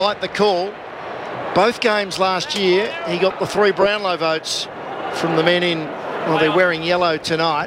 Like the call, both games last year, he got the 3 Brownlow votes from the men in, well, they're wearing yellow tonight.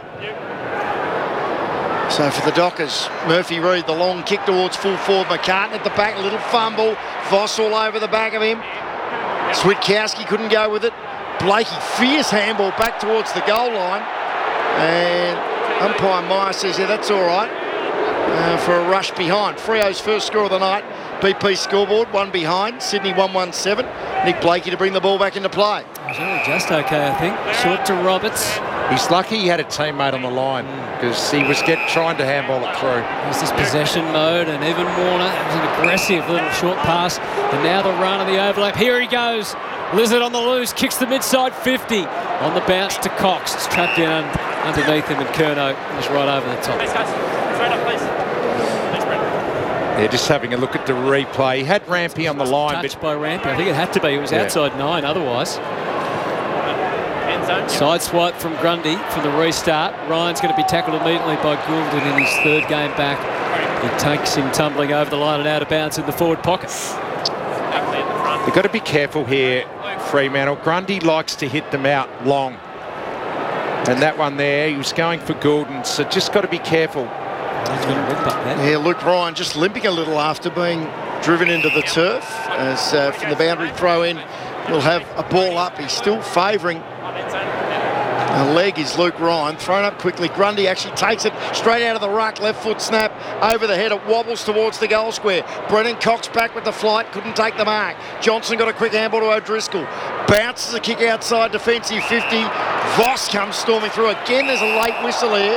So for the Dockers, Murphy Reid, the long kick towards full forward. McCartan at the back, a little fumble. Voss all over the back of him. Switkowski couldn't go with it. Blakey, fierce handball back towards the goal line. And umpire Meyer says, yeah, that's all right. For a rush behind. Freo's first score of the night. BP scoreboard, 1 behind. Sydney 1-1-7. Nick Blakey to bring the ball back into play. It was only just okay, I think. Short to Roberts. He's lucky he had a teammate on the line because he was trying to handball it through. There's this possession mode, and Evan Warner, it was an aggressive little short pass. And now the run of the overlap. Here he goes. Lizard on the loose, kicks the mid-side 50. On the bounce to Cox. It's trapped down underneath him, and Curnow was right over the top. They're just having a look at the replay. He had Rampy on the line. Touched by Rampy. I think it had to be. It was outside 9 otherwise. Side swipe from Grundy from the restart. Ryan's going to be tackled immediately by Goulden in his 3rd game back. He takes him tumbling over the line and out of bounds in the forward pocket. They've got to be careful here, Fremantle. Grundy likes to hit them out long. And that one there, he was going for Goulden, so just got to be careful. Yeah, Luke Ryan just limping a little after being driven into the turf. As from the boundary throw in, he'll have a ball up. He's still favouring a leg is Luke Ryan. Thrown up quickly. Grundy actually takes it straight out of the ruck. Left foot snap over the head. It wobbles towards the goal square. Brennan Cox back with the flight. Couldn't take the mark. Johnson got a quick handball to O'Driscoll. Bounces a kick outside defensive 50. Voss comes storming through. Again, there's a late whistle here.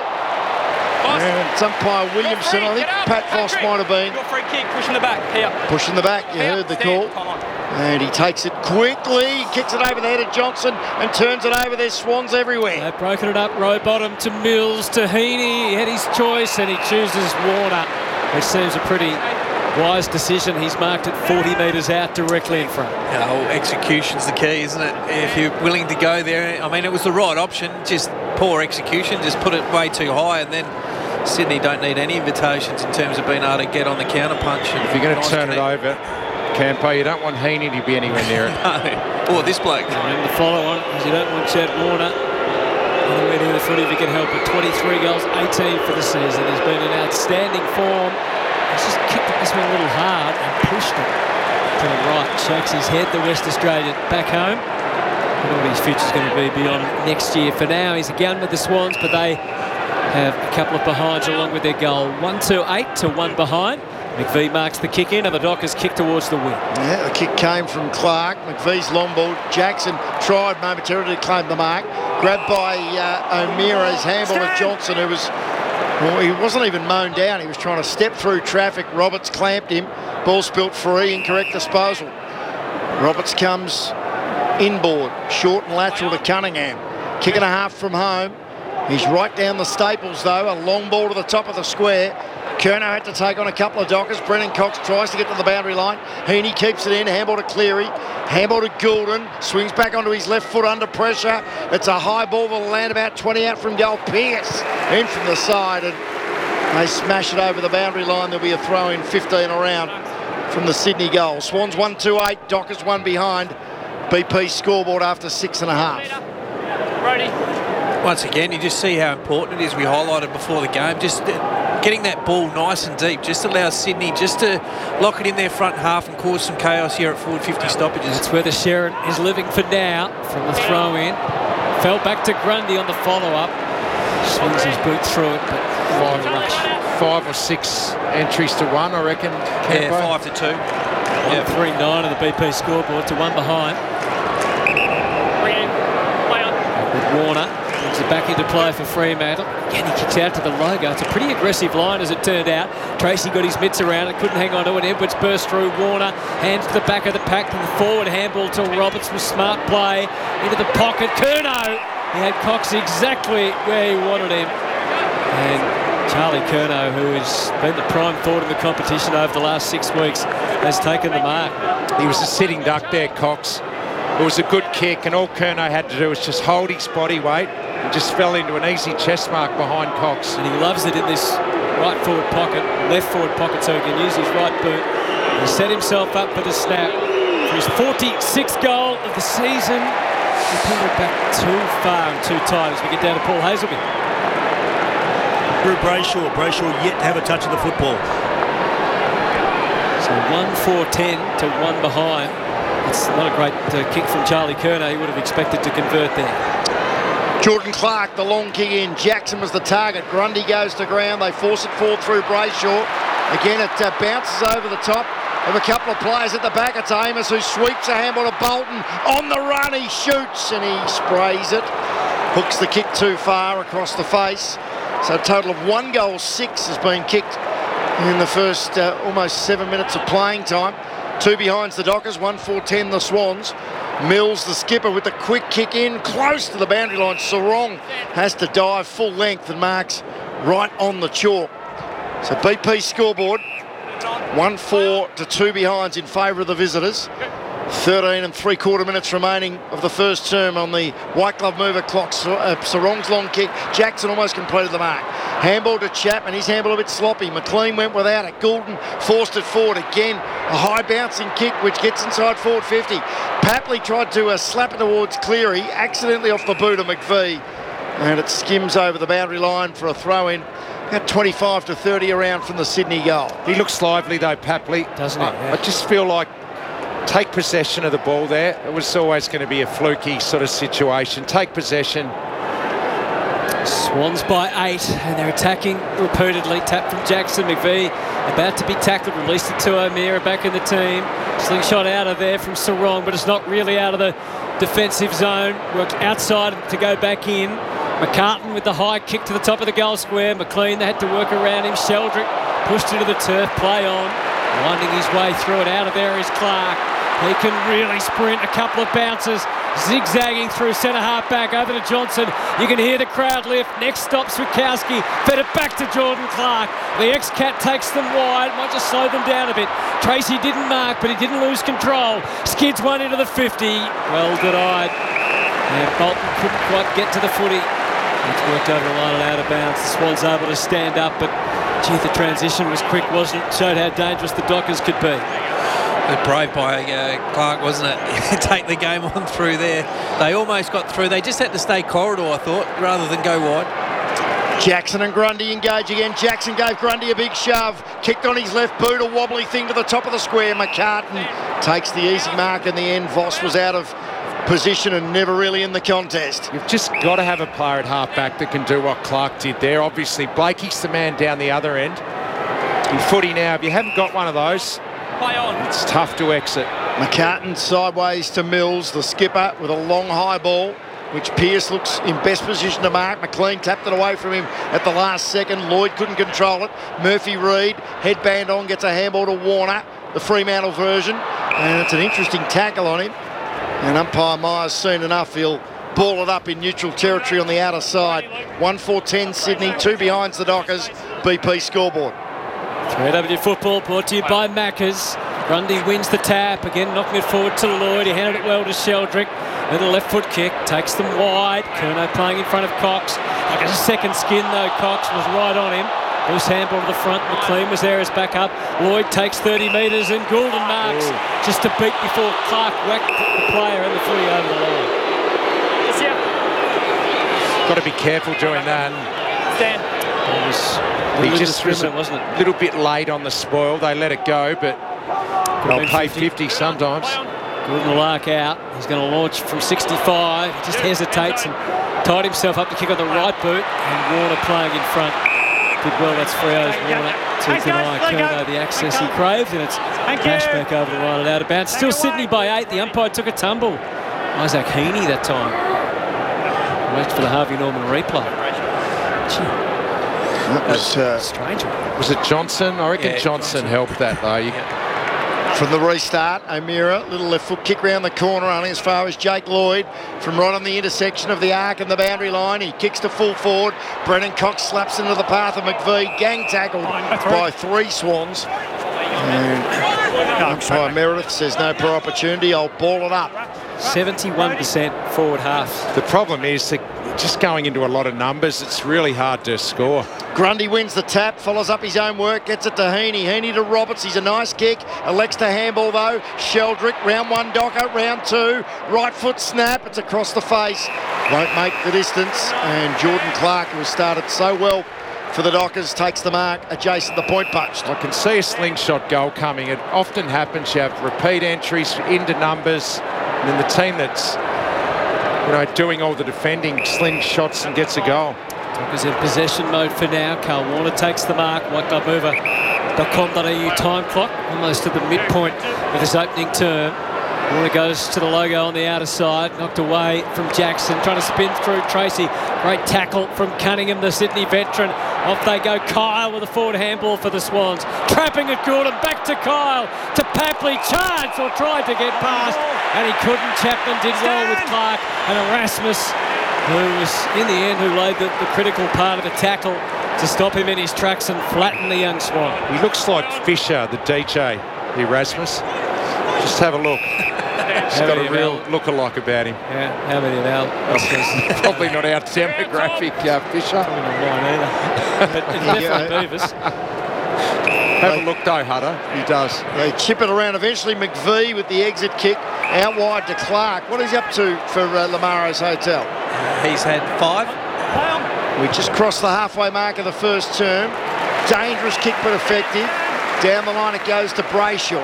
And it's umpire Williamson. I think Pat Voss might have been. Free kick, pushing the back. Here. Pushing the back. You heard the call. And he takes it quickly, kicks it over the head of Johnson and turns it over. There's Swans everywhere. They've broken it up, row bottom to Mills, to Heaney. He had his choice and he chooses Warner, which seems a pretty wise decision. He's marked it 40 metres out directly in front. Execution's the key, isn't it? If you're willing to go there, I mean, it was the right option, just poor execution, just put it way too high, and then Sydney don't need any invitations in terms of being able to get on the counter punch. If you're going to turn it over, Campo, you don't want Heaney to be anywhere near it. No. Or this bloke. And the follow-on, because you don't want Chad Warner anywhere near the footy if you can help it. 23 goals, 18 for the season. He's been in outstanding form. He's just kicked this one a little hard and pushed it to the right. Shakes his head, the West Australian back home. I don't know what his future's going to be beyond next year. For now, he's a gun with the Swans, but they have a couple of behinds along with their goal. 1-2-8 to 1 behind. McVie marks the kick in and the Dockers kick towards the wing. Yeah, the kick came from Clark. McVie's long ball. Jackson tried momentarily to claim the mark. Grabbed by O'Meara's handball of Johnson, who was, well, he wasn't even mown down. He was trying to step through traffic. Roberts clamped him. Ball spilt free. Incorrect disposal. Roberts comes inboard. Short and lateral to Cunningham. Kick and a half from home. He's right down the Staples, though. A long ball to the top of the square. Curnow had to take on a couple of Dockers. Brennan Cox tries to get to the boundary line. Heaney keeps it in. Handball to Cleary. Handball to Goulden. Swings back onto his left foot under pressure. It's a high ball will land about 20 out from goal. Pierce in from the side, and they smash it over the boundary line. There'll be a throw in 15 around from the Sydney goal. Swans 1-2-8. Dockers 1 behind. BP scoreboard after 6.5. Brody. Once again, you just see how important it is. We highlighted before the game. Just getting that ball nice and deep just allows Sydney just to lock it in their front half and cause some chaos here at forward 50 stoppages. That's where the Sharon is living for now from the throw in. Fell back to Grundy on the follow-up. Swings his boot through it, but wide rush. 5 or 6 entries to 1, I reckon. Yeah, 5 to 2. 1-3-9 on the BP scoreboard to 1 behind. With Warner. Brings it back into play for Fremantle. Again, he kicks out to the logo. It's a pretty aggressive line as it turned out. Tracy got his mitts around it, couldn't hang on to it. Edwards burst through. Warner hands to the back of the pack to the forward handball to Roberts with smart play into the pocket. Curnow, he had Cox exactly where he wanted him. And Charlie Curnow, who has been the prime forward in the competition over the last 6 weeks, has taken the mark. He was a sitting duck there, Cox. It was a good kick, and all Curnow had to do was just hold his body weight and just fell into an easy chest mark behind Cox. And he loves it in this right forward pocket, left forward pocket, so he can use his right boot He set himself up for the snap for his 46th goal of the season. He pulled it back too far and too tight as we get down to Paul Hazelby. Drew Brayshaw. Brayshaw yet to have a touch of the football. So 1-4-10 to 1 behind. It's not a great kick from Charlie Curnow. He would have expected to convert there. Jordan Clark, the long kick in. Jackson was the target. Grundy goes to ground. They force it forward through Brayshaw. Again, it bounces over the top of a couple of players at the back. It's Amos who sweeps a handball to Bolton. On the run, he shoots and he sprays it. Hooks the kick too far across the face. So a total of 1 goal, 6 has been kicked in the first almost 7 minutes of playing time. 2 behinds the Dockers, 1-4-10 the Swans. Mills, the skipper, with the quick kick in, close to the boundary line. Sarong has to dive full length and marks right on the chalk. So BP scoreboard, 1-4 to 2 behinds in favour of the visitors. 13 3/4 minutes remaining of the first term on the white glove mover clock. Sarong's long kick. Jackson almost completed the mark. Handball to Chapman. His handball a bit sloppy. McLean went without it. Goulden forced it forward again. A high bouncing kick which gets inside forward 50. Papley tried to slap it towards Cleary. Accidentally off the boot of McVie. And it skims over the boundary line for a throw in. About 25 to 30 around from the Sydney goal. He looks lively though, Papley. Doesn't he? Yeah. I just feel like take possession of the ball there. It was always going to be a fluky sort of situation. Take possession. Swans by 8 and they're attacking repeatedly. Tap from Jackson. McVie about to be tackled. Released it to O'Meara back in the team. Slingshot out of there from Sarong, but it's not really out of the defensive zone. Worked outside to go back in. McCartan with the high kick to the top of the goal square. McLean, they had to work around him. Sheldrick pushed into the turf. Play on. Winding his way through it. Out of there is Clark. He can really sprint. A couple of bounces. Zigzagging through centre half back over to Johnson. You can hear the crowd lift. Next stop Switkowski. Fed it back to Jordan Clark. The ex-Cat takes them wide. Might just slow them down a bit. Tracy didn't mark, but he didn't lose control. Skids one into the 50. Well denied. And Bolton couldn't quite get to the footy. It's worked over the line and out of bounds. The Swans able to stand up, but gee, the transition was quick, wasn't it? Showed how dangerous the Dockers could be. Brave by Clark, wasn't it? Take the game on through there. They almost got through. They just had to stay corridor, I thought, rather than go wide. Jackson and Grundy engage again. Jackson gave Grundy a big shove. Kicked on his left boot, a wobbly thing to the top of the square. McCartan takes the easy mark in the end. Voss was out of position and never really in the contest. You've just got to have a player at half-back that can do what Clark did there. Obviously, Blakey's the man down the other end. In footy now, if you haven't got one of those, it's tough to exit. McCartan sideways to Mills, the skipper, with a long high ball, which Pearce looks in best position to mark. McLean tapped it away from him at the last second. Lloyd couldn't control it. Murphy-Reid, headband on, gets a handball to Warner, the Fremantle version. And it's an interesting tackle on him. And umpire Myers seen enough. He'll ball it up in neutral territory on the outer side. 1-4-10 Sydney, 2 behinds the Dockers. BP scoreboard. 3AW football brought to you by Maccas. Grundy wins the tap. Again, knocking it forward to Lloyd. He handed it well to Sheldrick. With a left foot kick. Takes them wide. Curnow playing in front of Cox. Like a second skin though. Cox was right on him. Loose handball to the front. McLean was there as backup. Lloyd takes 30 metres and Goulden marks just a beat before Clark whacked the player and the footy over the line. Got to be careful doing that. Stand. He just was a wasn't it? little bit late on the spoil. They let it go, but they'll pay 50 sometimes. Goulden Lark out. He's going to launch from 65. He just hesitates and tied himself up to kick on the right boot. And Warner playing in front. Did well, that's Freo's Warner to deny Curnow the access he craved, and it's dashed back over the line and out of bounds. Still Sydney by 8. The umpire took a tumble. Isaac Heaney that time. Wait for the Harvey Norman replay. Gee. That was strange. Was it Johnson? I reckon Johnson helped that though. From the restart, O'Meara, little left foot kick round the corner, only as far as Jake Lloyd from right on the intersection of the arc and the boundary line. He kicks to full forward. Brennan Cox slaps into the path of McVie. Gang tackled by 3 Swans. And umpire Meredith says no prior opportunity. I'll ball it up. 71% forward half. The problem is that just going into a lot of numbers, it's really hard to score. Grundy wins the tap, follows up his own work, gets it to Heaney. Heaney to Roberts. He's a nice kick. Elects to handball though. Sheldrick, round one Docker, round two. Right foot snap. It's across the face. Won't make the distance. And Jordan Clark, who has started so well for the Dockers, takes the mark adjacent the point post. I can see a slingshot goal coming. It often happens. You have repeat entries into numbers, and then the team that's doing all the defending slingshots and gets a goal. Dockers in possession mode for now. Carl Warner takes the mark. WhiteGloveMover.com.au time clock, almost at the midpoint of this opening term. Warner goes to the logo on the outer side, knocked away from Jackson, trying to spin through Tracy. Great tackle from Cunningham, the Sydney veteran. Off they go. Kyle with a forward handball for the Swans. Trapping at Gordon, back to Kyle, to Papley, charged or tried to get past, and he couldn't. Chapman did well with Clark, and Erasmus, who was in the end, who laid the critical part of the tackle to stop him in his tracks and flatten the young Swan. He looks like Fisher, the DJ, Erasmus. Just have a look. He's got a real look-alike about him. Yeah, how many of our Probably not our demographic, Fisher. Probably not mine either. But it's definitely Beavis. Have a look though, Hutter. He does. They chip it around. Eventually McVie with the exit kick out wide to Clark. What is he up to for Lamaro's Hotel? He's had 5. We just crossed the halfway mark of the first term. Dangerous kick but effective. Down the line it goes to Brayshaw.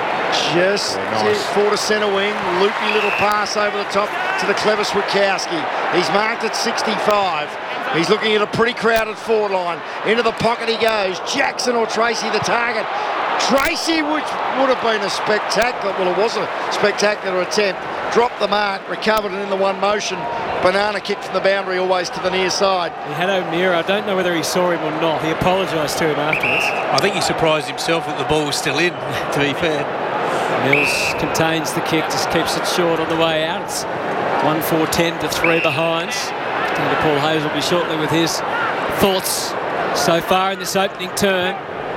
Just for the centre wing, loopy little pass over the top to the clever Switkowski. He's marked at 65. He's looking at a pretty crowded forward line. Into the pocket he goes. Jackson or Tracy the target. Tracy, which would have been a spectacular, well, it was a spectacular attempt. Dropped the mark, recovered, and in the one motion, banana kick from the boundary always to the near side. He had O'Meara. I don't know whether he saw him or not. He apologised to him afterwards. I think he surprised himself that the ball was still in, to be fair. Mills contains the kick, just keeps it short on the way out. It's 1-4-10 to 3 behinds. Paul Hayes will be shortly with his thoughts so far in this opening turn.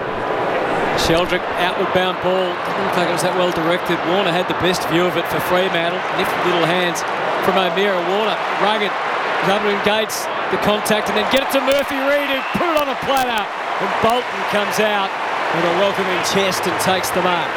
Sheldrick, outward bound ball. Didn't look like it was that well directed. Warner had the best view of it for Fremantle. Lifted little hands from O'Meara. Warner, rugged, was able to engage the contact and then get it to Murphy Reid, who put it on a platter. And Bolton comes out with a welcoming chest and takes the mark.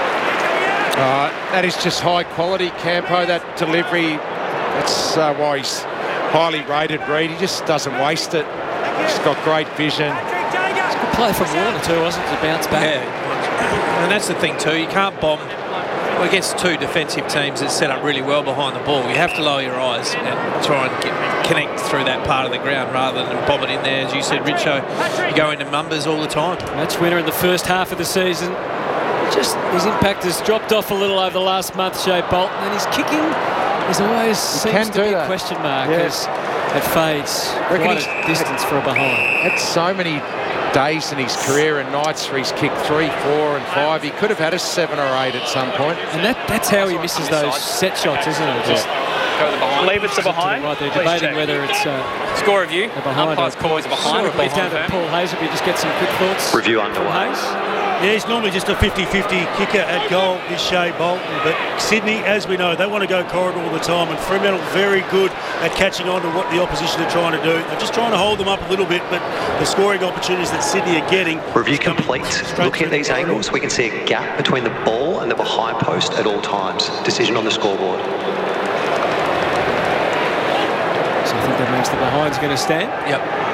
That is just high quality, Campo, that delivery. That's why he's highly rated, Reid. He just doesn't waste it. He's got great vision. It's a good play from Warner too, wasn't it, to bounce back? Yeah, and that's the thing too. You can't bomb against two defensive teams that set up really well behind the ball. You have to lower your eyes and try and connect through that part of the ground rather than bomb it in there. As you said, Richo, you go into numbers all the time. Match winner in the first half of the season. Just his impact has dropped off a little over the last month, Shea Bolton, and his kicking is always seems to be a question mark as it fades. Quite a distance for a behind. Had so many days in his career and nights where he's kicked 3, 4 and 5. He could have had a 7 or 8 at some point. And that's how he misses those set shots, isn't it? Just go to the behind. Believe it's a behind. Right, they're debating whether it's score review. A behind. Umpire's call is a behind. Sure, down to Paul Hayes. If you just get some quick thoughts. Review underway. Yeah, he's normally just a 50-50 kicker at goal, is Shea Bolton. But Sydney, as we know, they want to go corridor all the time, and Fremantle very good at catching on to what the opposition are trying to do. They're just trying to hold them up a little bit, but the scoring opportunities that Sydney are getting... Review complete. Looking at these angles, we can see a gap between the ball and the behind post at all times. Decision on the scoreboard. So I think that means the behind's going to stand. Yep.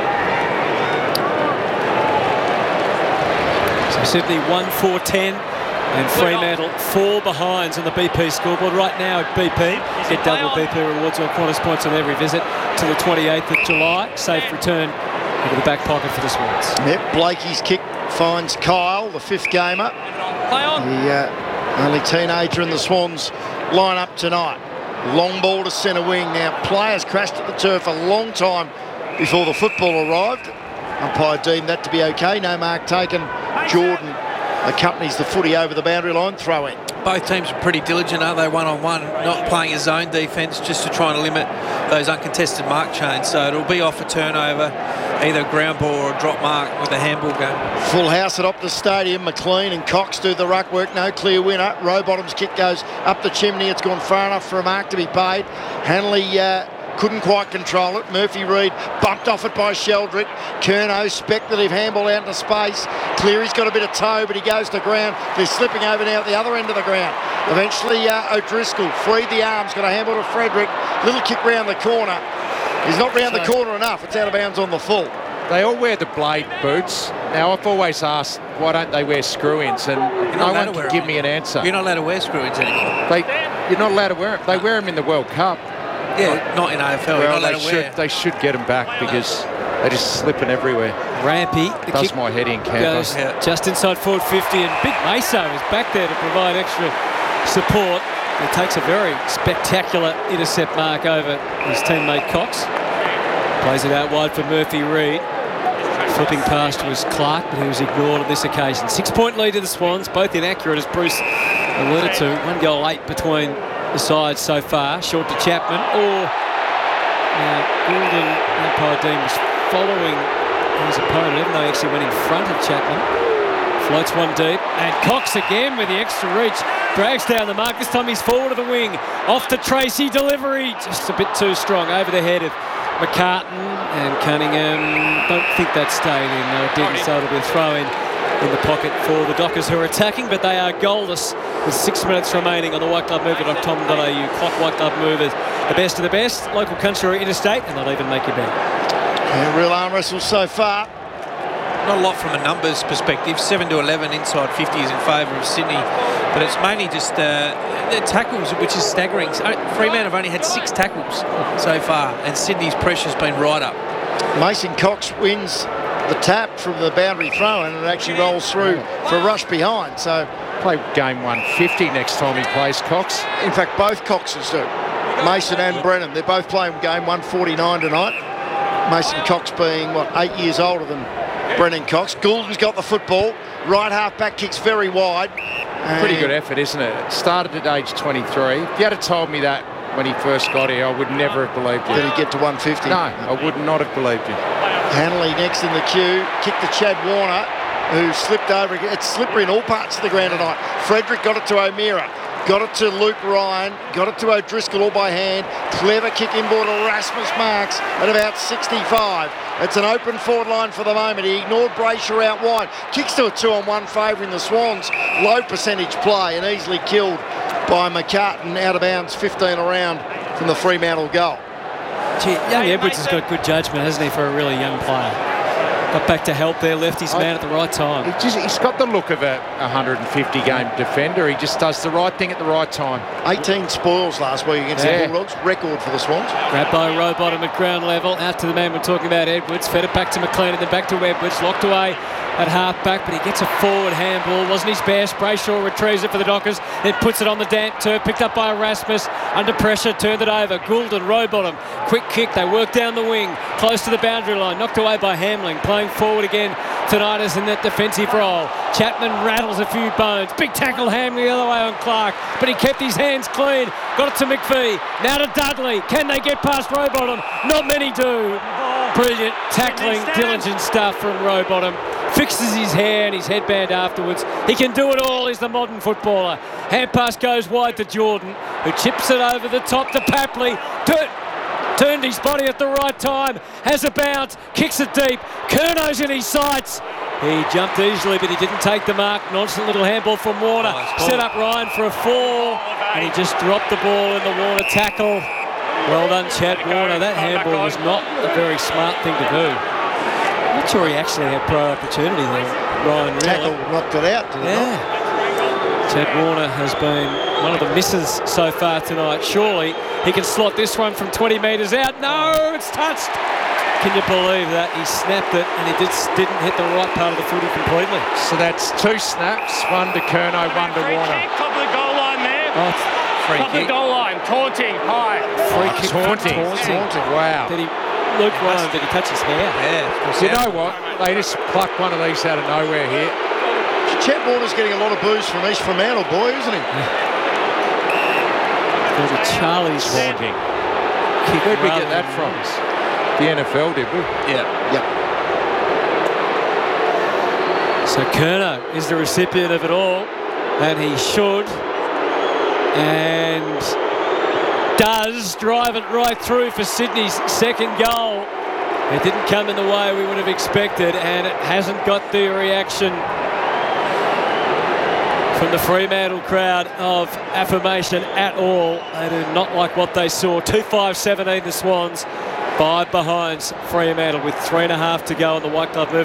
Sydney 1-4-10 and Fremantle 4 behinds on the BP scoreboard. Right now at BP, get double BP rewards or Qantas points on every visit to the 28th of July. Safe return into the back pocket for the Swans. Yep, Blakey's kick finds Kyle, the 5th gamer. Play on. The only teenager in the Swans line up tonight. Long ball to centre wing. Now, players crashed at the turf a long time before the football arrived. Umpire deemed that to be okay. No mark taken. Jordan accompanies the footy over the boundary line, throw in. Both teams are pretty diligent, aren't they, one-on-one, not playing a zone defence just to try and limit those uncontested mark chains. So it'll be off a turnover. either ground ball or a drop mark with the handball game. Full house at Optus Stadium. McLean and Cox do the ruck work. No clear winner. Rowbottom's kick goes up the chimney. It's gone far enough for a mark to be paid. Hanley couldn't quite control it. Murphy Reid bumped off it by Sheldrick. Curnow, speculative handball out into space. Cleary's got a bit of toe, but he goes to ground. They're slipping over now at the other end of the ground. Eventually, O'Driscoll freed the arms, got a handball to Frederick. Little kick round the corner. He's not round the corner enough. It's out of bounds on the full. They all wear the blade boots. Now, I've always asked, why don't they wear screw-ins? And no one can give me an answer. You're not allowed to wear screw-ins anymore. You're not allowed to wear them. They wear them in the World Cup. Yeah, not in AFL. Well, You're not allowed to wear. They should get them back because they're just slipping everywhere. Rampy. The Does kick my head in, goes Camper. just inside forward 50, and Big Meso is back there to provide extra support. He takes a very spectacular intercept mark over his teammate Cox. Plays it out wide for Murphy Reid. Flipping past was Clark, but he was ignored on this occasion. 6-point lead to the Swans, both inaccurate as Bruce alluded to. 1 goal 8 between the sides so far. Short to Chapman, or Goulden, umpire Dean was following his opponent, even though he actually went in front of Chapman. Floats one deep, and Cox again with the extra reach. Drags down the mark. This time he's forward of the wing. Off to Tracy, delivery just a bit too strong over the head of McCartan and Cunningham. Don't think that stayed in. No, it didn't, so it'll be a throw in the pocket for the Dockers, who are attacking, but they are goalless with 6 minutes remaining on the whiteglovemover.com.au. Clock White Glove Movers, the best of the best. Local, country or interstate, and they'll even make you bet. Yeah, real arm wrestle so far. Not a lot from a numbers perspective. 7 to 11 inside 50 is in favour of Sydney, but it's mainly just tackles, which is staggering. Fremantle have only had 6 tackles so far, and Sydney's pressure's been right up. Mason Cox wins the tap from the boundary throw, and it actually rolls through for a rush behind. So Play game 150 next time he plays Cox. in fact, both Coxes do. Mason and Brennan. They're both playing game 149 tonight. Mason Cox being, 8 years older than Brennan Cox. Goulden's got the football. Right half back kicks very wide. Pretty good effort, isn't it? It started at age 23. If you had told me that when he first got here, I would never have believed you. Did he get to 150? No, I would not have believed you. Hanley next in the queue. Kick to Chad Warner, who slipped over. It's slippery in all parts of the ground tonight. Frederick got it to O'Meara. Got it to Luke Ryan. Got it to O'Driscoll all by hand. Clever kick inboard to Rasmus Marks at about 65. It's an open forward line for the moment. He ignored Brayshaw out wide. Kicks to a 2-on-1 favouring the Swans. Low percentage play and easily killed by McCartan out of bounds 15 around from the Fremantle goal. Gee, young Edwards has got good judgment, hasn't he, for a really young player? Got back to help there, left his man at the right time. He's got the look of a 150-game defender. He just does the right thing at the right time. 18 spoils last week against the Bulldogs. Record for the Swans. Grabbed by Rowbottom at ground level. Out to the man we're talking about, Edwards. Fed it back to McLean and then back to Edwards. Locked away at half-back, but he gets a forward handball. Wasn't his best. Brayshaw retrieves it for the Dockers. Then puts it on the damp turf. Picked up by Erasmus. Under pressure, turned it over. Goulden, Rowbottom. Quick kick. They work down the wing. Close to the boundary line. Knocked away by Hamling. Playing forward again tonight as in that defensive role. Chapman rattles a few bones. Big tackle Hamling the other way on Clark, but he kept his hands clean. Got it to McVie. Now to Dudley. Can they get past Rowbottom? Not many do. Brilliant tackling, diligent stuff from Rowbottom. Fixes his hair and his headband afterwards. He can do it all. He's the modern footballer. Hand pass goes wide to Jordan, who chips it over the top to Papley. Turned his body at the right time. Has a bounce. Kicks it deep. Curnow's in his sights. He jumped easily, but he didn't take the mark. Nonchalant little handball from Warner. Set up Ryan for a fall, and he just dropped the ball in the Warner tackle. Well done, Chad Warner. That handball was not a very smart thing to do. I'm not sure he actually had prior opportunity there, Ryan. Really. Tackle knocked it out, did it not? Chad Warner has been one of the misses so far tonight. Surely he can slot this one from 20 metres out. No, it's touched. Can you believe that? He snapped it and he didn't hit the right part of the footy completely. So that's 2 snaps, one to Curnow, one to Warner. Top of the goal line there. Free Top of the kick. goal line. Taunting. High. Free kick. Taunting. Wow. Luke Ryan, did he touch his hair? Yeah. You know what? They just plucked one of these out of nowhere here. Chet Warner's getting a lot of booze from East Fremantle, boy, isn't he? There's a Charlie's Taunting. Where'd we get that from? The NFL, did we? Yeah. Yep. So Curnow is the recipient of it all, and he should, and does drive it right through for Sydney's second goal. It didn't come in the way we would have expected, and it hasn't got the reaction from the Fremantle crowd of affirmation at all. They do not like what they saw. 2-5-17 the Swans, 5 behinds Fremantle with 3.5 to go on the White Glove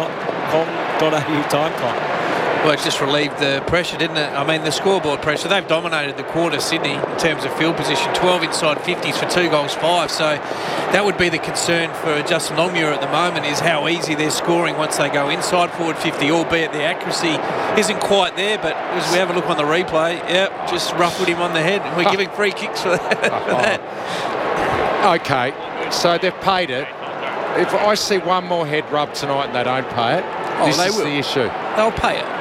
Move.com.au time clock. Well, it just relieved the pressure, didn't it? I mean, the scoreboard pressure. They've dominated the quarter, Sydney, in terms of field position. 12 inside 50s for 2 goals, 5. So that would be the concern for Justin Longmuir at the moment, is how easy they're scoring once they go inside forward 50, albeit the accuracy isn't quite there. But as we have a look on the replay, just ruffled him on the head. And we're giving free kicks for that. Okay, so they've paid it. If I see one more head rub tonight and they don't pay it, this is the issue. They'll pay it.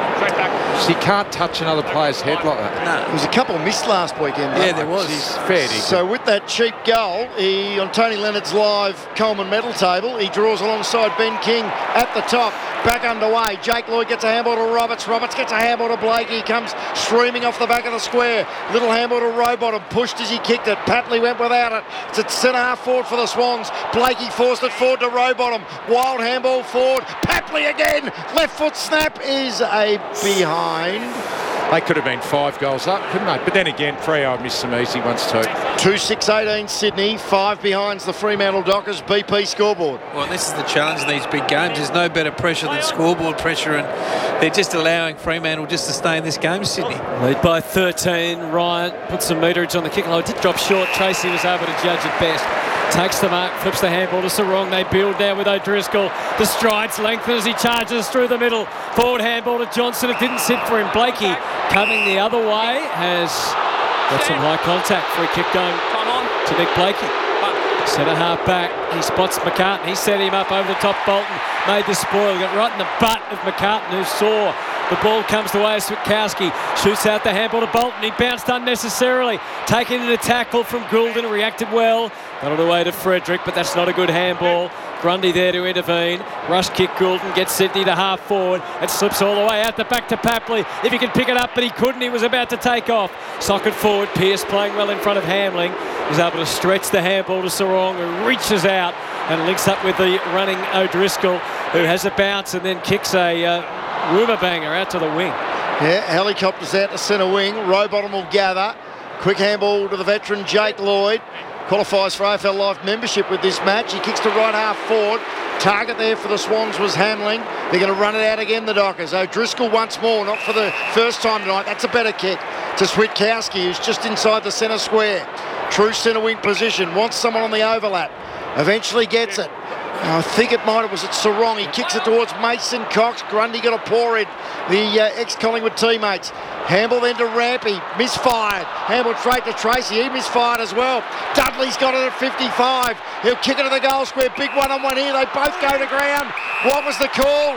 So you can't touch another player's head like that. No. There was a couple missed last weekend. Yeah, there was. Fair So with that cheap goal, on Tony Leonard's live Coleman medal table, he draws alongside Ben King at the top. Back underway. Jake Lloyd gets a handball to Roberts. Roberts gets a handball to Blakey. He comes streaming off the back of the square. Little handball to Rowbottom. Pushed as he kicked it. Papley went without it. It's at centre half forward for the Swans. Blakey forced it forward to Rowbottom. Wild handball forward. Papley again. Left foot snap is a behind. They could have been 5 goals up, couldn't they? But then again, Freo missed some easy ones too. 2-6-18 Sydney, 5 behinds the Fremantle Dockers BP scoreboard. Well, this is the challenge in these big games. There's no better pressure than scoreboard pressure, and they're just allowing Fremantle just to stay in this game, Sydney. Lead by 13. Ryan put some meterage on the kick. It did drop short. Tracy was able to judge it best. Takes the mark, flips the handball to Sarong. They build down with O'Driscoll. The strides lengthen as he charges through the middle. Forward handball to Johnson. It didn't sit for him. Blakey coming the other way has got some high contact. Free kick going to Nick Blakey. Centre half back. He spots McCartan. He set him up over the top. Bolton made the spoil. Got right in the butt of McCartan, who saw the ball comes the way of Switkowski. Shoots out the handball to Bolton. He bounced unnecessarily. Taken in a tackle from Goulden. Reacted well. Got it away to Frederick, but that's not a good handball. Grundy there to intervene. Rush kick Goulden. Gets Sydney to half forward. It slips all the way out the back to Papley. If he could pick it up, but he couldn't. He was about to take off. Socket forward. Pearce playing well in front of Hamling. He's able to stretch the handball to Sarong, who reaches out and links up with the running O'Driscoll, who has a bounce and then kicks a Rumour banger out to the wing. Yeah, helicopters out to centre wing. Rowbottom will gather. Quick handball to the veteran Jake Lloyd. Qualifies for AFL Live membership with this match. He kicks to right half forward. Target there for the Swans was Hamling. They're going to run it out again, the Dockers. O'Driscoll once more, not for the first time tonight. That's a better kick to Switkowski, who's just inside the centre square. True centre wing position. Wants someone on the overlap. Eventually gets it. I think it was at Sarong. He kicks it towards Mason Cox. Grundy got a paw in. The ex-Collingwood teammates. Handball then to Rampy. Misfired. Handball straight to Tracy. He misfired as well. Dudley's got it at 55. He'll kick it to the goal square. Big one-on-one here. They both go to ground. What was the call?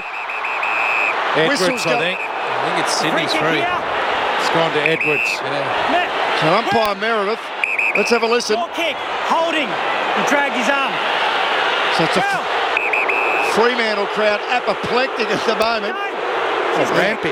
Edwards, I think it's Sydney's free. It's gone to Edwards. Yeah. So umpire Meredith. Let's have a listen. Kick. Holding. He dragged his arm. So it's a Fremantle crowd apoplectic at the moment. Rampy.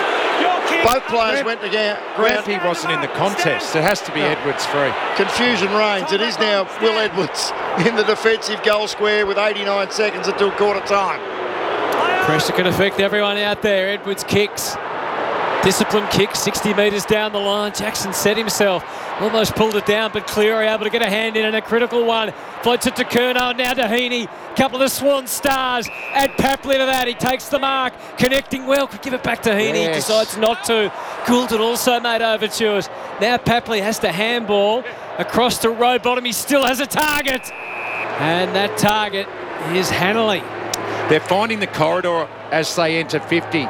Both players went to ground. Rampy wasn't in the contest. It has to be Edwards free. Confusion reigns. It is now Will Edwards in the defensive goal square with 89 seconds until quarter time. Pressure can affect everyone out there. Edwards kicks. Disciplined kick, 60 metres down the line. Jackson set himself. Almost pulled it down, but Cleary able to get a hand in, and a critical one. Floats it to Curnow, now to Heaney. Couple of the Swan stars. Add Papley to that. He takes the mark. Connecting well. Could give it back to Heaney. Yes. Decides not to. Goulden also made overtures. Now Papley has to handball across to Rowbottom. He still has a target. And that target is Hanley. They're finding the corridor as they enter 50.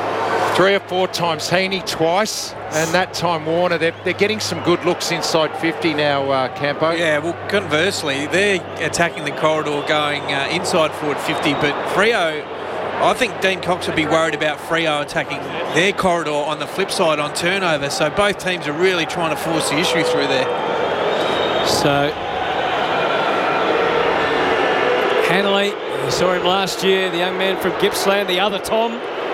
3 or 4 times Heaney twice, and that time Warner. They're getting some good looks inside 50 now, Campo. Yeah, well, conversely, they're attacking the corridor going inside forward 50, but Freo, I think Dean Cox would be worried about Freo attacking their corridor on the flip side on turnover, so both teams are really trying to force the issue through there. So Hanley, we saw him last year, the young man from Gippsland, the other Tom.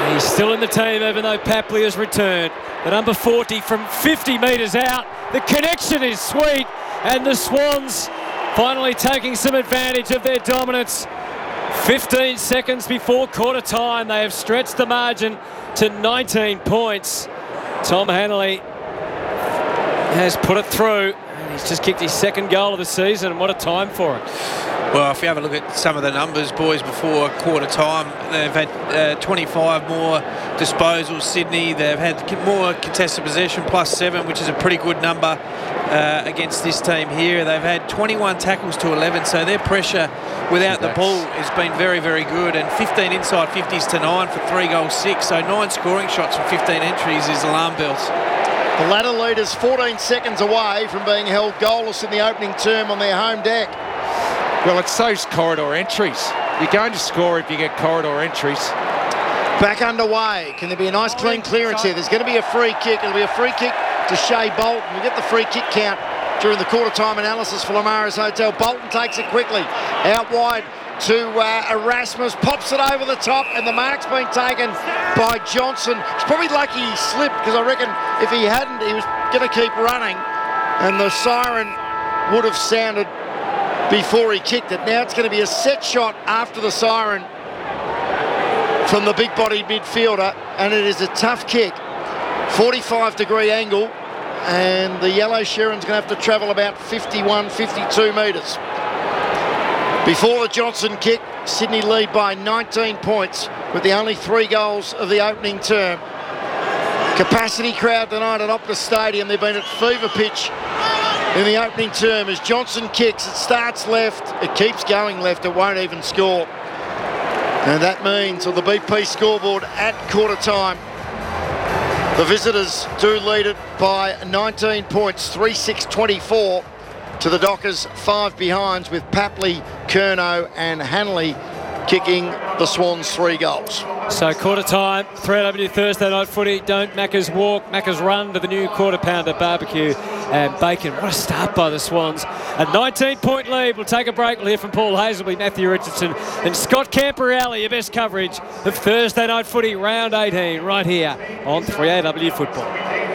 He's still in the team even though Papley has returned. The number 40 from 50 metres out. The connection is sweet, and the Swans finally taking some advantage of their dominance. 15 seconds before quarter time, they have stretched the margin to 19 points. Tom Hanley has put it through. He's just kicked his second goal of the season, and what a time for it. Well, if you have a look at some of the numbers, boys, before quarter time, they've had 25 more disposals, Sydney. They've had more contested possession, +7, which is a pretty good number against this team here. They've had 21 tackles to 11, so their pressure without the ball has been very, very good. And 15 inside 50s to 9 for 3 goals 6, so 9 scoring shots from 15 entries is alarm bells. The ladder leaders 14 seconds away from being held goalless in the opening term on their home deck. Well, it's those corridor entries. You're going to score if you get corridor entries. Back underway. Can there be a nice clean clearance here? There's going to be a free kick. It'll be a free kick to Shea Bolton. We'll get the free kick count during the quarter-time analysis for Lamaris Hotel. Bolton takes it quickly. Out wide to Erasmus. Pops it over the top, and the mark's been taken by Johnson. It's probably lucky he slipped, because I reckon if he hadn't, he was going to keep running, and the siren would have sounded before he kicked it. Now it's going to be a set shot after the siren from the big-bodied midfielder, and it is a tough kick. 45-degree angle, and the yellow Sherrin's going to have to travel about 51, 52 metres. Before the Johnson kick, Sydney lead by 19 points with the only 3 goals of the opening term. Capacity crowd tonight at Optus Stadium. They've been at fever pitch in the opening term. As Johnson kicks, it starts left, it keeps going left, it won't even score. And that means on the BP scoreboard at quarter time, the visitors do lead it by 19 points, 3-6-24 to the Dockers, 5 behinds, with Papley, Curnow and Hanley kicking the Swans 3 goals. So quarter time, 3AW Thursday night footy. Don't Macca's walk, Macca's run to the new quarter pounder barbecue and bacon. What a start by the Swans. A 19-point lead. We'll take a break. We'll hear from Paul Hazelby, Matthew Richardson and Scott Camperelli. Your best coverage of Thursday night footy round 18 right here on 3AW Football.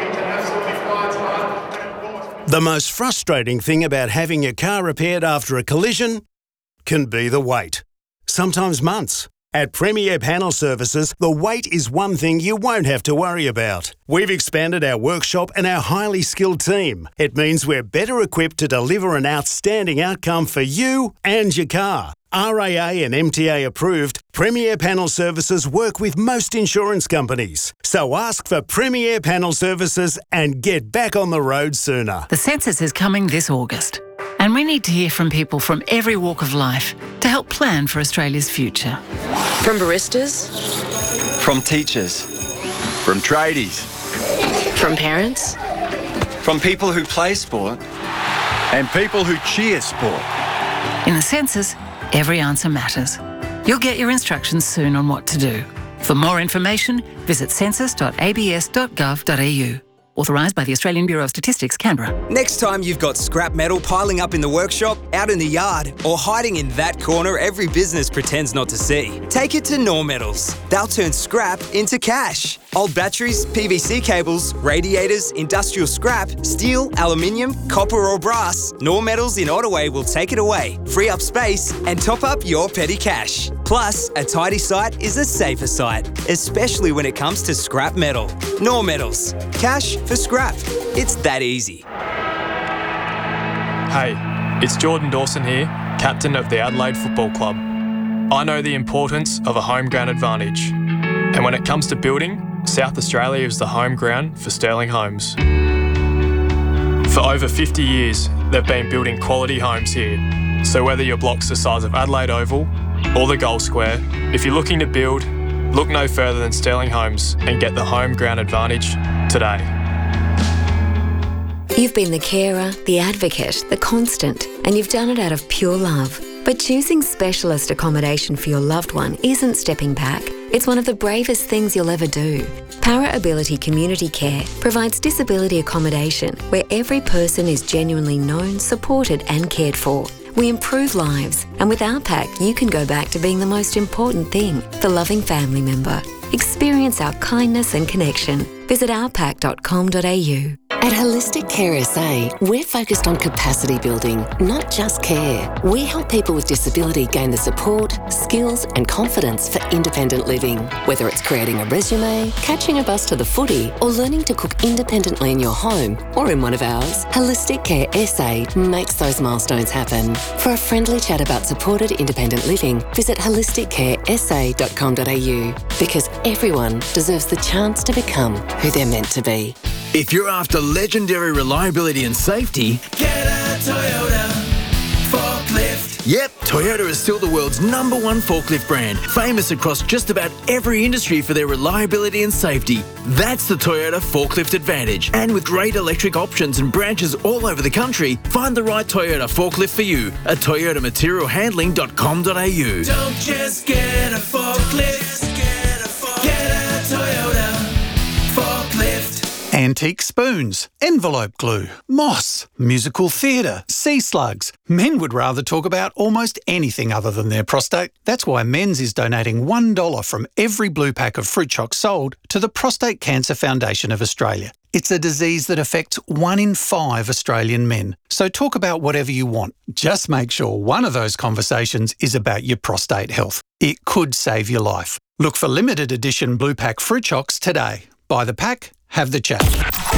The most frustrating thing about having your car repaired after a collision can be the wait. Sometimes months. At Premier Panel Services, the wait is one thing you won't have to worry about. We've expanded our workshop and our highly skilled team. It means we're better equipped to deliver an outstanding outcome for you and your car. RAA and MTA approved, Premier Panel Services work with most insurance companies. So ask for Premier Panel Services and get back on the road sooner. The census is coming this August, and we need to hear from people from every walk of life to help plan for Australia's future. From baristas, from teachers, from tradies, from parents, from people who play sport, and people who cheer sport. In the census, every answer matters. You'll get your instructions soon on what to do. For more information, visit census.abs.gov.au. Authorised by the Australian Bureau of Statistics, Canberra. Next time you've got scrap metal piling up in the workshop, out in the yard, or hiding in that corner every business pretends not to see, take it to Nor Metals. They'll turn scrap into cash. Old batteries, PVC cables, radiators, industrial scrap, steel, aluminium, copper or brass, Nor Metals in Ottaway will take it away, free up space and top up your petty cash. Plus, a tidy site is a safer site, especially when it comes to scrap metal. Nor Metals. Cash for scrap. It's that easy. Hey, it's Jordan Dawson here, captain of the Adelaide Football Club. I know the importance of a home ground advantage. And when it comes to building, South Australia is the home ground for Sterling Homes. For over 50 years, they've been building quality homes here. So whether your block's the size of Adelaide Oval or the Gold Square, if you're looking to build, look no further than Sterling Homes and get the home ground advantage today. You've been the carer, the advocate, the constant, and you've done it out of pure love. But choosing specialist accommodation for your loved one isn't stepping back. It's one of the bravest things you'll ever do. Para Ability Community Care provides disability accommodation where every person is genuinely known, supported and cared for. We improve lives, and with our pack, you can go back to being the most important thing, the loving family member. Experience our kindness and connection. Visit ourpack.com.au. At Holistic Care SA, we're focused on capacity building, not just care. We help people with disability gain the support, skills and confidence for independent living. Whether it's creating a resume, catching a bus to the footy, or learning to cook independently in your home or in one of ours, Holistic Care SA makes those milestones happen. For a friendly chat about supported independent living, visit holisticcaresa.com.au, because everyone deserves the chance to become who they're meant to be. If you're after legendary reliability and safety, get a Toyota forklift. Yep, Toyota is still the world's #1 forklift brand, famous across just about every industry for their reliability and safety. That's the Toyota Forklift Advantage. And with great electric options and branches all over the country, find the right Toyota forklift for you at toyotamaterialhandling.com.au. Don't just get a forklift, get a Toyota forklift. Antique spoons, envelope glue, moss, musical theatre, sea slugs. Men would rather talk about almost anything other than their prostate. That's why Men's is donating $1 from every blue pack of fruit chocs sold to the Prostate Cancer Foundation of Australia. It's a disease that affects 1 in 5 Australian men. So talk about whatever you want. Just make sure one of those conversations is about your prostate health. It could save your life. Look for limited edition blue pack fruit chocs today. Buy the pack, have the chat.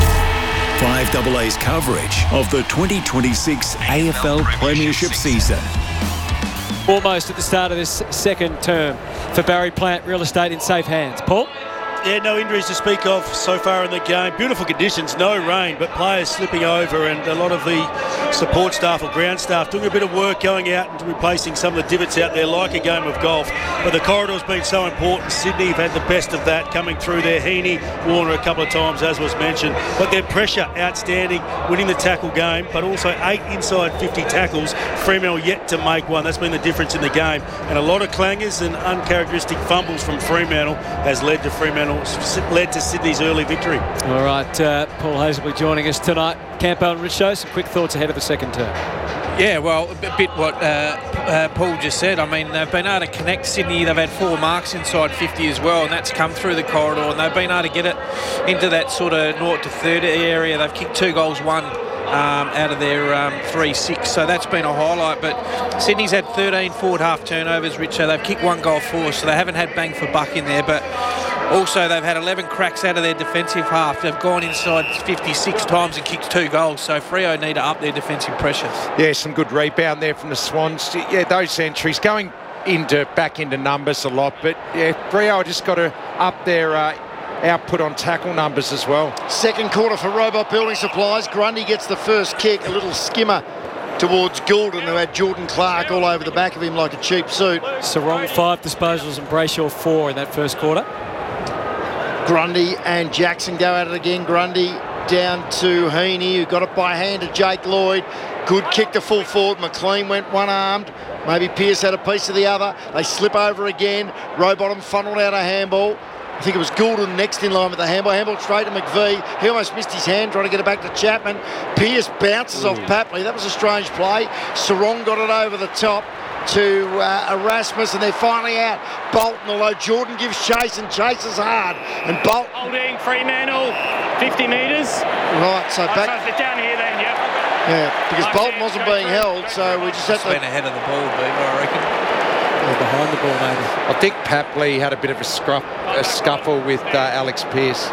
5AA's coverage of the 2026 AFL Premiership season. Almost at the start of this second term for Barry Plant Real Estate in safe hands. Paul? Yeah, no injuries to speak of so far in the game. Beautiful conditions, no rain, but players slipping over, and a lot of the support staff or ground staff doing a bit of work going out and replacing some of the divots out there like a game of golf. But the corridor's been so important. Sydney have had the best of that coming through there. Heaney, Warner a couple of times, as was mentioned. But their pressure, outstanding, winning the tackle game, but also 8 inside 50 tackles. Fremantle yet to make one. That's been the difference in the game. And a lot of clangers and uncharacteristic fumbles from Fremantle has led to Sydney's early victory. All right, Paul Hazelby joining us tonight. Campo and Richo, some quick thoughts ahead of the second term. Yeah, well, a bit what Paul just said. I mean, they've been able to connect Sydney. They've had 4 marks inside 50 as well, and that's come through the corridor, and they've been able to get it into that sort of 0 to 30 area. They've kicked 2 goals, 1 out of their 3-6, so that's been a highlight. But Sydney's had 13 forward half turnovers, Richo. They've kicked 1 goal for, so they haven't had bang for buck in there, but also they've had 11 cracks out of their defensive half. They've gone inside 56 times and kicked 2 goals, so Freo need to up their defensive pressures. Yeah, some good rebound there from the Swans. Yeah, those entries going back into numbers a lot, but yeah, Freo just got to up their output on tackle numbers as well. Second quarter for Robot Building Supplies. Grundy gets the first kick, a little skimmer towards Goulden, who had Jordan Clark all over the back of him like a cheap suit. Sarong 5 disposals and Brayshaw 4 in that first quarter. Grundy and Jackson go at it again. Grundy down to Heaney, who got it by hand to Jake Lloyd. Good kick to full forward. McLean went one-armed. Maybe Pearce had a piece of the other. They slip over again. Rowbottom funneled out a handball. I think it was Goulden next in line with the handball. Handball straight to McVie. He almost missed his hand trying to get it back to Chapman. Pearce bounces off Papley. That was a strange play. Sarong got it over the top to Erasmus, and they're finally out. Bolton, although Jordan gives chase and chases hard. And Bolton... Holding Fremantle, 50 metres. Right, so back... So down here then, yep. Yeah, because Bolton wasn't being held, so we just had to... Been ahead of the ball, Beaver, I reckon. Or behind the ball, maybe. I think Papley had a bit of a scuffle with Alex Pearce.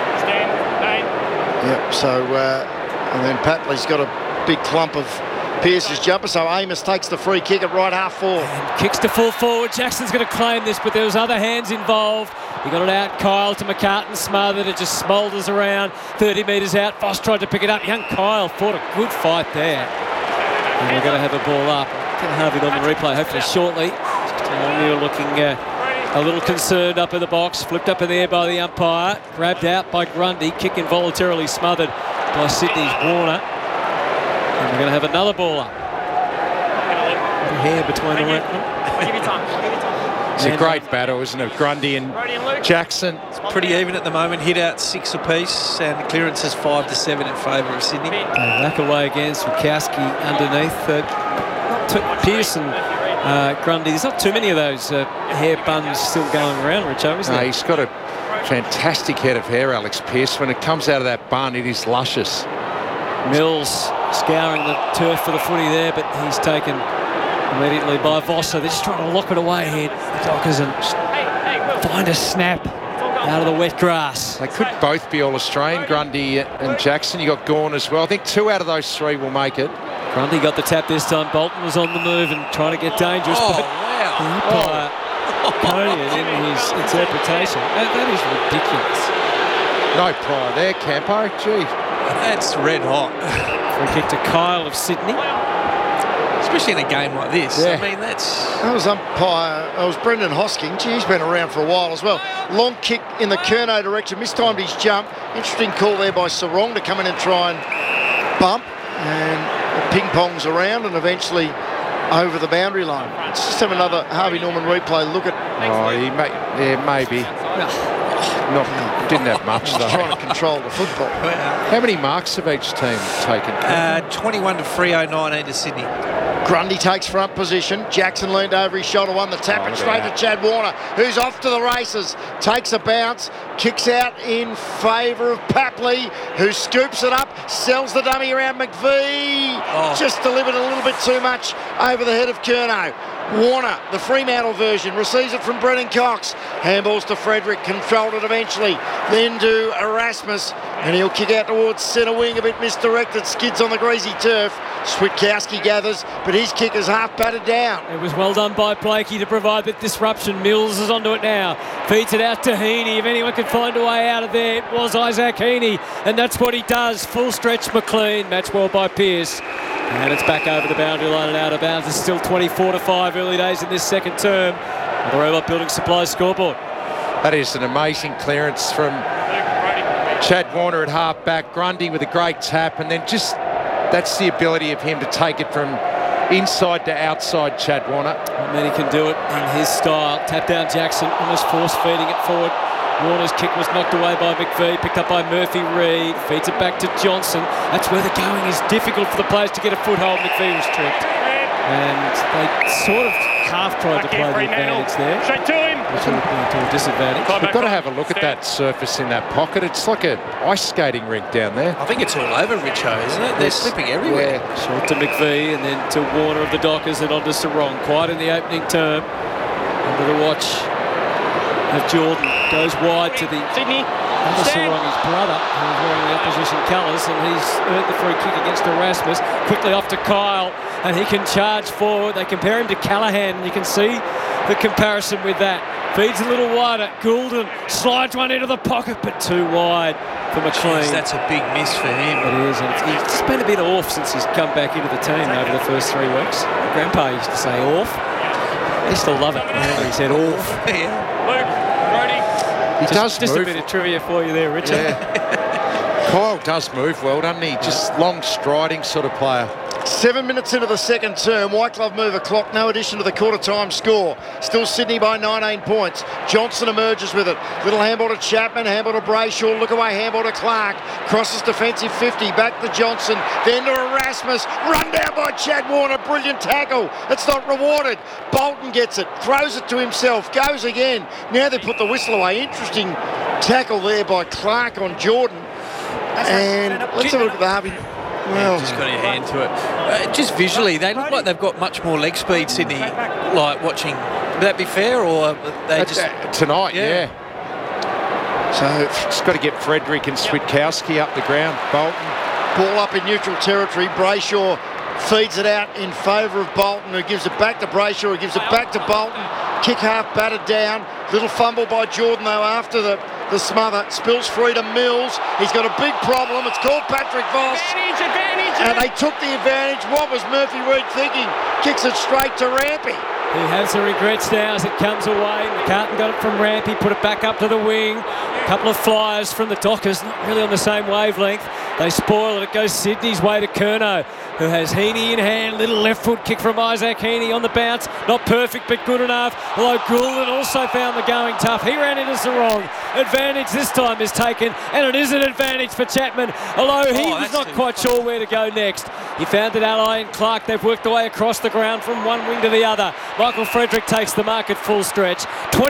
Yep, so... and then Papley's got a big clump of Pearce's jumper, so Amos takes the free kick at right half forward. And kicks to full forward. Jackson's going to claim this, but there was other hands involved. He got it out. Kyle to McCartan, smothered. It just smoulders around. 30 metres out. Voss tried to pick it up. Young Kyle fought a good fight there. And we're going to have a ball up. Going to have it on the replay, hopefully shortly. You're looking a little concerned up in the box. Flipped up in the air by the umpire. Grabbed out by Grundy. Kick involuntarily smothered by Sydney's Warner. And we're going to have another ball up. Hair between the left. It's a great battle, isn't it? Grundy and Jackson. It's pretty even at the moment. Hit out 6 apiece, and the clearance is 5-7 in favour of Sydney. Back away again. Swikowski underneath. Pearce and Grundy, there's not too many of those hair buns still going around, Richo, isn't there? He's got a fantastic head of hair, Alex Pearce. When it comes out of that bun, it is luscious. Mills scouring the turf for the footy there, but he's taken immediately by Voss. So they're just trying to lock it away here, the Dockers, and find a snap out of the wet grass. They could both be All-Australian, Grundy and Jackson. You got Gawn as well. I think 2 out of those 3 will make it. Grundy got the tap this time. Bolton was on the move and trying to get dangerous. Oh, but wow. the umpire Conian in his interpretation. That is ridiculous. No prior there, Campo. Gee. That's red hot. Free kick to Kyle of Sydney. Especially in a game like this. Yeah. I mean, that was umpire. It was Brendan Hosking. Gee, he's been around for a while as well. Long kick in the Curnow direction. Mistimed his jump. Interesting call there by Sarong to come in and try and bump. And it ping-pongs around and eventually over the boundary line. Let's just have another Harvey Norman replay. Look at... Oh, maybe. Didn't have much, though. Trying to control the football. How many marks have each team taken? 21 to Freo, 19 to Sydney. Grundy takes front position. Jackson leaned over his shoulder, won the tap, and straight to Chad Warner, who's off to the races. Takes a bounce, kicks out in favour of Papley, who scoops it up, sells the dummy around McVee. Just delivered a little bit too much over the head of Curnow. Warner, the Fremantle version, receives it from Brennan Cox. Handballs to Frederick, controlled it eventually. Then to Erasmus, and he'll kick out towards centre wing, a bit misdirected, skids on the greasy turf. Switkowski gathers, but his kick is half battered down. It was well done by Blakey to provide that disruption. Mills is onto it now. Feeds it out to Heaney. If anyone could find a way out of there, it was Isaac Heaney, and that's what he does. Full stretch McLean, match well by Pearce. And it's back over the boundary line and out of bounds. It's still 24-5 early days in this second term. The Robot Building Supplies scoreboard. That is an amazing clearance from Chad Warner at half back. Grundy with a great tap, and then just that's the ability of him to take it from inside to outside, Chad Warner. Not many can do it in his style. Tap down Jackson, almost force feeding it forward. Warner's kick was knocked away by McVee, picked up by Murphy Reid, feeds it back to Johnson. That's where the going is difficult for the players to get a foothold. McVee was tripped. And they sort of half tried to play the advantage there. Straight to him. Which would have been to a disadvantage. We've got to have a look at that surface in that pocket. It's like an ice skating rink down there. I think it's all over Richo, isn't it? They're slipping everywhere. Yeah. Short to McVee and then to Warner of the Dockers and on to Sarong. Quiet in the opening term. Under the watch of Jordan. Goes wide to the Sydney. Sarong, his brother, who's wearing the opposition colours, and he's earned the free kick against Erasmus. Quickly off to Kyle, and he can charge forward. They compare him to Callaghan, and you can see the comparison with that. Feeds a little wider. Goulden slides one into the pocket, but too wide for McLean. Jeez, that's a big miss for him. It is, and it's been a bit off since he's come back into the team over the first 3 weeks. Grandpa used to say off. They still love it. He said off. He does just move. A bit of trivia for you there, Richard. Yeah. Kyle does move well, doesn't he? Just long striding sort of player. 7 minutes into the second term, White Glove move a clock, no addition to the quarter time score. Still Sydney by 19 points. Johnson emerges with it. Little handball to Chapman, handball to Brayshaw, look away, handball to Clark. Crosses defensive 50, back to Johnson, then to Erasmus. Run down by Chad Warner, brilliant tackle. It's not rewarded. Bolton gets it, throws it to himself, goes again. Now they put the whistle away. Interesting tackle there by Clark on Jordan. And let's have a look at the Harvey. Well, just got your hand to it. Just visually, they look like they've got much more leg speed, Sydney. Like watching, would that be fair, or they just tonight? Yeah. So it's got to get Frederick and Switkowski up the ground. Bolton. Ball up in neutral territory. Brayshaw feeds it out in favour of Bolton, who gives it back to Brayshaw, who gives it back to Bolton. Kick half battered down. Little fumble by Jordan though after the smother. Spills free to Mills. He's got a big problem. It's called Patrick Voss. Advantage. And they took the advantage. What was Murphy Reid thinking? Kicks it straight to Rampy. He has the regrets now as it comes away. McCartan got it from Rampy, put it back up to the wing. A couple of flyers from the Dockers, not really on the same wavelength. They spoil it. It goes Sydney's way to Curnow, who has Heaney in hand. Little left foot kick from Isaac Heaney on the bounce. Not perfect, but good enough. Although Goulden also found the going tough. He ran into Sarong. Advantage this time is taken, and it is an advantage for Chapman. Although he was not quite sure where to go next. He found it Ally and Clark. They've worked their way across the ground from one wing to the other. Michael Frederick takes the mark at full stretch.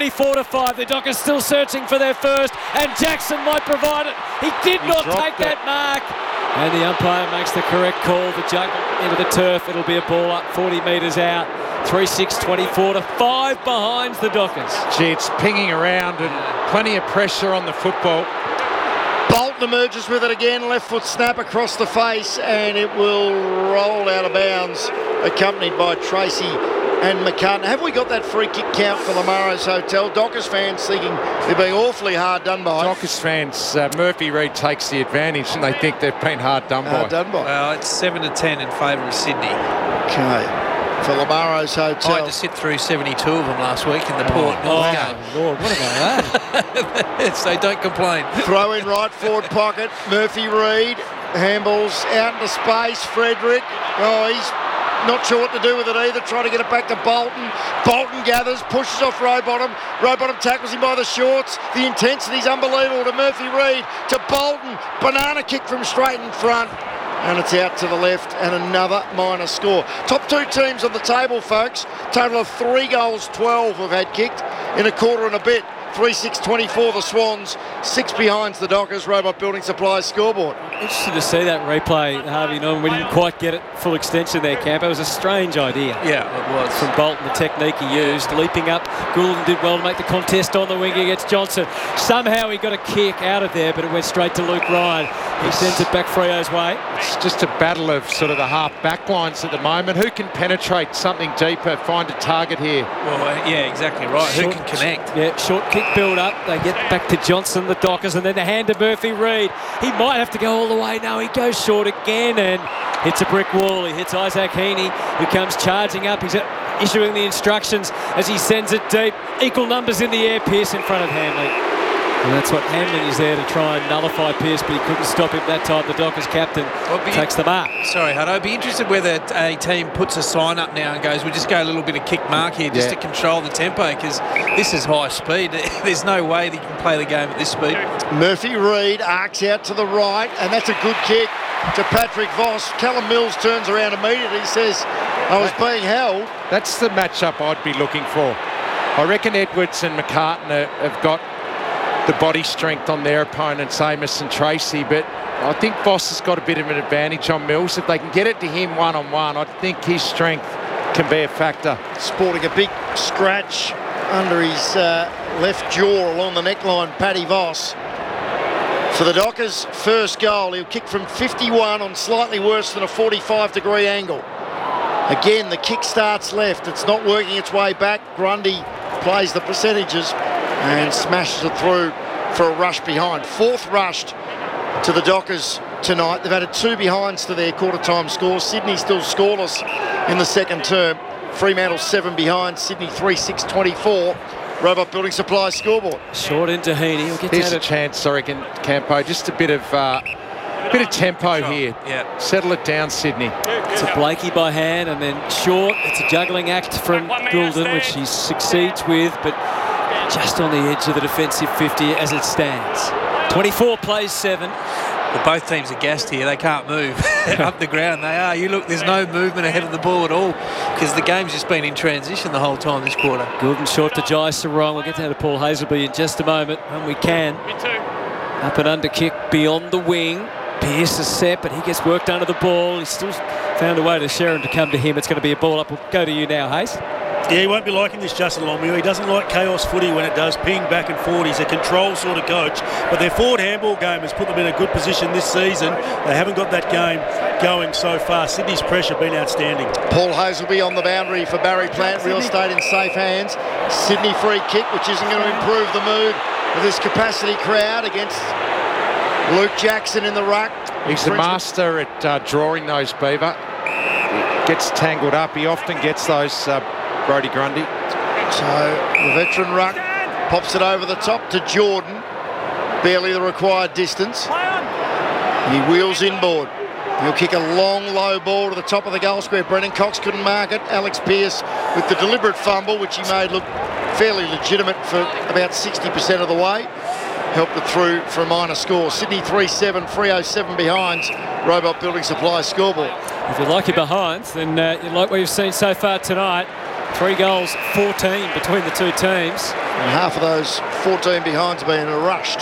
24-5. The Dockers still searching for their first, and Jackson might provide it. He did not take that mark. And the umpire makes the correct call to juggle into the turf. It'll be a ball up 40 metres out. 3-6, 24-5 behind the Dockers. Gee, it's pinging around and plenty of pressure on the football. Bolton emerges with it again, left foot snap across the face, and it will roll out of bounds, accompanied by Tracy and McCartan. Have we got that free kick count for Lamaro's Hotel? Dockers fans thinking they're being awfully hard done by. Dockers fans, Murphy Reid takes the advantage and they think they've been hard done by. Well, it's 7-10 in favour of Sydney. Okay. For Lamaro's Hotel. I had to sit through 72 of them last week in the Port North game. Lord, what about that? So don't complain. Throw in right forward pocket. Murphy Reid handballs out into space. Frederick. Oh, he's not sure what to do with it either. Trying to get it back to Bolton. Bolton gathers, pushes off Rowbottom. Rowbottom tackles him by the shorts. The intensity's unbelievable to Murphy Reid. To Bolton. Banana kick from straight in front. And it's out to the left, and another minor score. Top two teams on the table, folks. Total of 3 goals, 12 have had kicked in a quarter and a bit. 3-6-24 the Swans, 6 behind the Dockers. Robot Building Supplies scoreboard. Interesting to see that replay, Harvey Norman. We didn't quite get it full extension there, Camp. It was a strange idea. Yeah, it was. From Bolton, the technique he used. Leaping up, Goulden did well to make the contest on the wing against Johnson. Somehow he got a kick out of there, but it went straight to Luke Ryan. He sends it back Freo's way. It's just a battle of sort of the half-back lines at the moment. Who can penetrate something deeper, find a target here? Well, yeah, exactly right. Who can connect? Yeah, short kick build up. They get back to Johnson, the Dockers, and then the hand to Murphy Reid. He might have to go all the way. No, he goes short again and hits a brick wall. He hits Isaac Heaney, who comes charging up. He's issuing the instructions as he sends it deep. Equal numbers in the air. Pearce in front of Hanley. And that's what Hamlin is there to try and nullify Pearce, but he couldn't stop him that time. The Dockers captain takes the mark. Sorry, Hutto. I'd be interested whether a team puts a sign up now and goes, we'll just go a little bit of kick mark here just to control the tempo, because this is high speed. There's no way that you can play the game at this speed. Murphy Reid arcs out to the right, and that's a good kick to Patrick Voss. Callum Mills turns around immediately. He says, I was being held. That's the matchup I'd be looking for. I reckon Edwards and McCartan have got the body strength on their opponents, Amos and Tracy, but I think Voss has got a bit of an advantage on Mills. If they can get it to him one-on-one, I think his strength can be a factor. Sporting a big scratch under his left jaw along the neckline, Paddy Voss. For the Dockers' first goal, he'll kick from 51 on slightly worse than a 45-degree angle. Again, the kick starts left. It's not working its way back. Grundy plays the percentages and smashes it through for a rush behind. Fourth rushed to the Dockers tonight. They've added 2 behinds to their quarter-time scores. Sydney still scoreless in the second term. Fremantle 7 behind. Sydney 3-6-24. Robot Building Supplies scoreboard. Short into Heaney. We'll Here's a chance, I reckon, Campo. Just a bit of tempo here. Yeah. Settle it down, Sydney. It's a Blakey by hand, and then short. It's a juggling act from Goulden, which he succeeds with, but just on the edge of the defensive 50 as it stands. 24 plays 7. Well, both teams are gassed here. They can't move up the ground. They are. You look, there's no movement ahead of the ball at all, because the game's just been in transition the whole time this quarter. Goulden short to Jai Sarong. We'll get down to Paul Hazelby in just a moment when we can. Up and under kick beyond the wing. Pearce is set, but he gets worked under the ball. He's still found a way to Sharon to come to him. It's going to be a ball up. We'll go to you now, Hayes. Yeah, he won't be liking this, Justin Longmuir. He doesn't like chaos footy when it does ping back and forward. He's a control sort of coach, but their forward handball game has put them in a good position this season. They haven't got that game going so far. Sydney's pressure been outstanding. Paul Hazelby on the boundary for Barry Plant. Real estate in safe hands. Sydney free kick, which isn't going to improve the mood of this capacity crowd against Luke Jackson in the ruck. He's the master at drawing those, Beaver. He gets tangled up. He often gets those, Brodie Grundy. So the veteran ruck pops it over the top to Jordan. Barely the required distance. He wheels inboard. He'll kick a long, low ball to the top of the goal square. Brendan Cox couldn't mark it. Alex Pearce with the deliberate fumble, which he made look fairly legitimate for about 60% of the way. Helped it through for a minor score. Sydney 3-7, Freo 7 behinds. Robot Building Supply scoreboard. If you like your behinds, then you like what you've seen so far tonight. 3 goals, 14 between the two teams. And half of those 14 behinds have been rushed.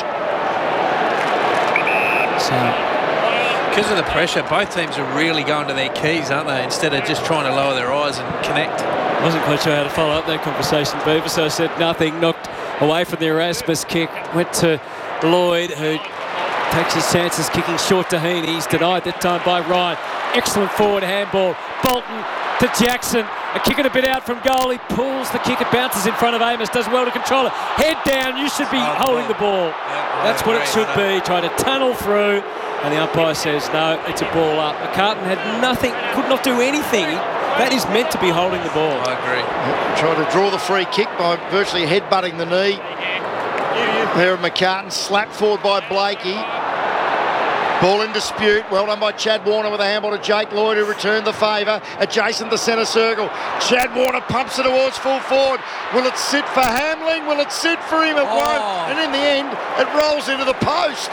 So, because of the pressure, both teams are really going to their keys, aren't they? Instead of just trying to lower their eyes and connect. Wasn't quite sure how to follow up that conversation, Beaver, so I said nothing. Knocked away from the Erasmus kick. Went to Lloyd, who takes his chances kicking short to Heaney. He's denied that time by Ryan. Excellent forward handball. Bolton to Jackson. A kick it a bit out from goal. He pulls the kick. It bounces in front of Amos. Does well to control it. Head down. You should be holding the ball. That's what it should be. Trying to tunnel through. And the umpire says, no, it's a ball up. McCartan had nothing, could not do anything. That is meant to be holding the ball. I agree. Tried to draw the free kick by virtually headbutting the knee. There, McCartan slapped forward by Blakey. Ball in dispute. Well done by Chad Warner with a handball to Jake Lloyd, who returned the favour. Adjacent to centre circle. Chad Warner pumps it towards full forward. Will it sit for Hamling? Will it sit for him? It won't. And in the end, it rolls into the post.